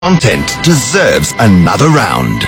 Content deserves another round.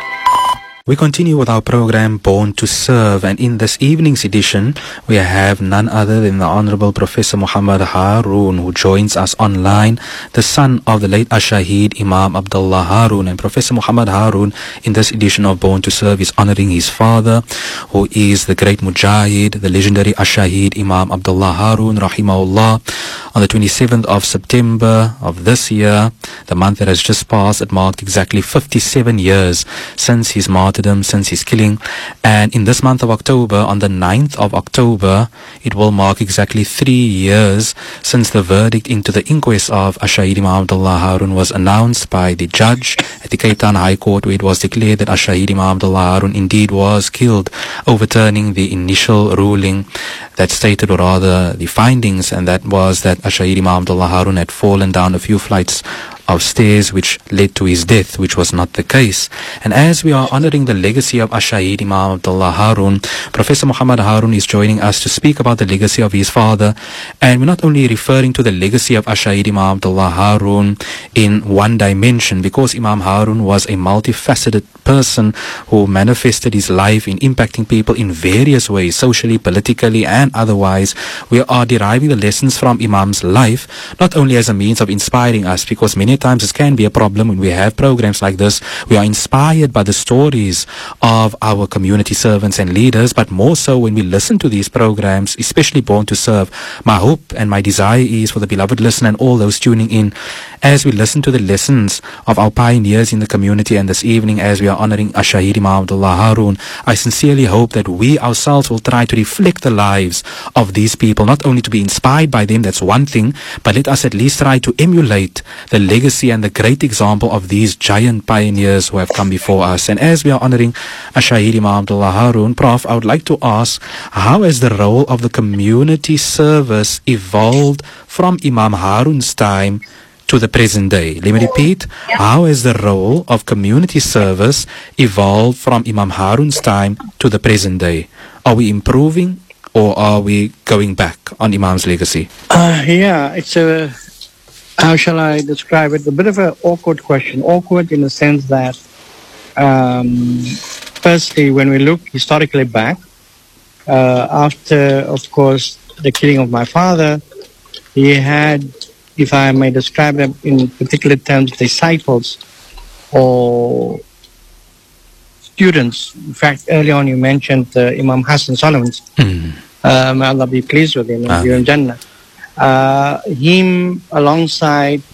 We continue with our program Born to Serve, and in this evening's edition we have none other than the Honorable Professor Muhammad Haroon, who joins us online, the son of the late Ash-Shaheed Imam Abdullah Haroon. And Professor Muhammad Haroon in this edition of Born to Serve is honoring his father, who is the great Mujahid, the legendary Ash-Shaheed Imam Abdullah Haroon rahimahullah. On the 27th of September of this year, the month that has just passed, it marked exactly 57 years since his martyrdom, since his killing. And in this month of October, on the 9th of October, it will mark exactly 3 years since the verdict into the inquest of Ash-Shaheed Imam Abdullah Haroon was announced by the judge at the Cape Town High Court, where it was declared that Ash-Shaheed Imam Abdullah Haroon indeed was killed, overturning the initial ruling that stated, or rather the findings, and that was that Ash-Shaheed Imam Abdullah Haroon had fallen down a few flights of stairs, which led to his death, which was not the case. And as we are honoring the legacy of Ash-Shaheed Imam Abdullah Haroon, Professor Muhammad Haroon is joining us to speak about the legacy of his father. And we're not only referring to the legacy of Ash-Shaheed Imam Abdullah Haroon in one dimension, because Imam Haroon was a multifaceted person who manifested his life in impacting people in various ways, socially, politically, and otherwise. We are deriving the lessons from Imam's life, not only as a means of inspiring us, because many times this can be a problem when we have programs like this. We are inspired by the stories of our community servants and leaders, but more so when we listen to these programs, especially Born to Serve. My hope and my desire is for the beloved listener and all those tuning in, as we listen to the lessons of our pioneers in the community, and this evening as we are honoring Ash-Shaheed Imam Abdullah Haroon, I sincerely hope that we ourselves will try to reflect the lives of these people, not only to be inspired by them, that's one thing, but let us at least try to emulate the legacy and the great example of these giant pioneers who have come before us. And as we are honoring Ash-Shaheed Imam Abdullah Haroon, Prof, I would like to ask, how has the role of the community service evolved from Imam Haroon's time to the present day? Let me repeat, how has the role of community service evolved from Imam Haroon's time to the present day? Are we improving or are we going back on Imam's legacy? It's a, how shall I describe it? A bit of an awkward question. Awkward in the sense that, firstly, when we look historically back, after, of course, the killing of my father, he had, if I may describe them in particular terms, disciples or students. In fact, early on you mentioned Imam Hassan Solomons. May Allah be pleased with him and you in Jannah. Him alongside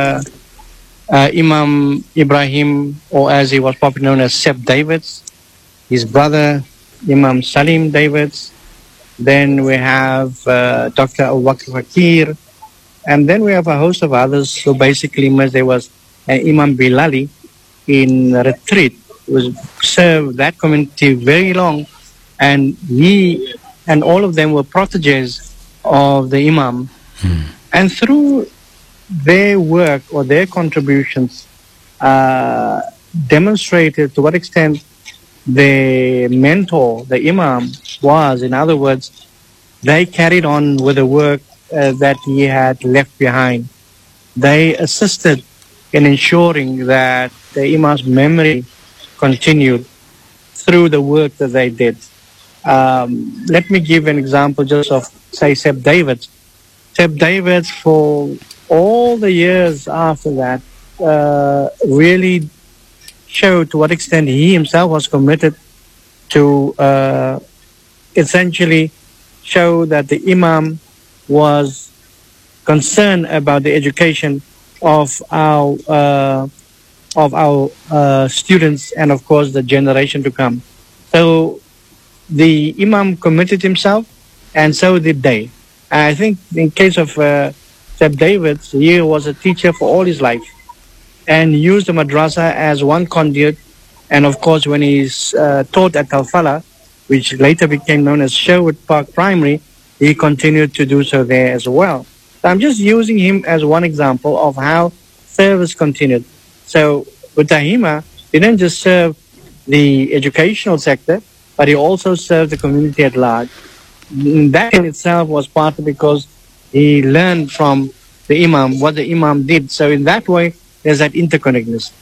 Imam Ibrahim, or as he was popularly known as Seb Davids, his brother Imam Salim Davids. Then we have Dr. Abu Bakr Fakir. And then we have a host of others who basically emerged. There was Imam Bilali in Retreat, who served that community very long, and he and all of them were proteges of the Imam. And through their work or their contributions demonstrated to what extent the mentor, the Imam, was. In other words, they carried on with the work that he had left behind. They assisted in ensuring that the Imam's memory continued through the work that they did. Let me give an example just of, say, Seb Davids. Seb Davids, for all the years after that, really showed to what extent he himself was committed to essentially show that the Imam was concerned about the education of our students and, of course, the generation to come. So the Imam committed himself, and so did they. I think in case of Seb Davids, he was a teacher for all his life and used the madrasa as one conduit. And of course, when he's taught at Al-Falah, which later became known as Sherwood Park Primary, he continued to do so there as well. So I'm just using him as one example of how service continued. So with Tahima, he didn't just serve the educational sector, but he also served the community at large. That in itself was partly because he learned from the Imam what the Imam did. So in that way, there's that interconnectedness.